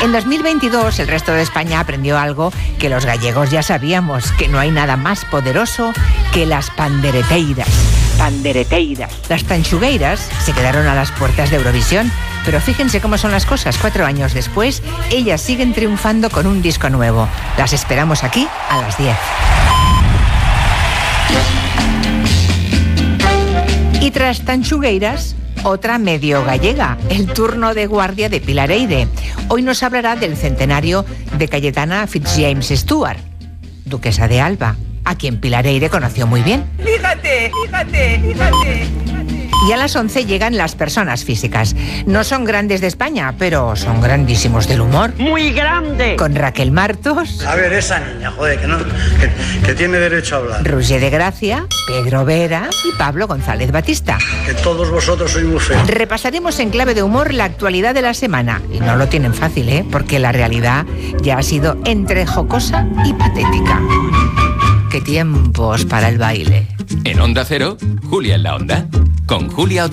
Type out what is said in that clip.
En 2022 el resto de España aprendió algo que los gallegos ya sabíamos, que no hay nada más poderoso que las pandereteiras. Las tanchugueiras se quedaron a las puertas de Eurovisión, pero fíjense cómo son las cosas. 4 años después, ellas siguen triunfando con un disco nuevo. Las esperamos aquí a las 10. Y tras tanchugueiras, otra medio gallega, el turno de guardia de Pilar Eire. Hoy nos hablará del centenario de Cayetana Fitzjames Stuart, duquesa de Alba, a quien Pilar Eire conoció muy bien. Fíjate. Y a las 11 llegan las personas físicas. No son grandes de España, pero son grandísimos del humor. ¡Muy grande! Con Raquel Martos. A ver, esa niña, joder, que tiene derecho a hablar. Roger de Gracia, Pedro Vera y Pablo González Batista. Que todos vosotros sois muy feos. Repasaremos en clave de humor la actualidad de la semana. Y no lo tienen fácil, ¿eh? Porque la realidad ya ha sido entre jocosa y patética. ¡Qué tiempos para el baile! En Onda Cero, Julia en la Onda, con Julia Otero.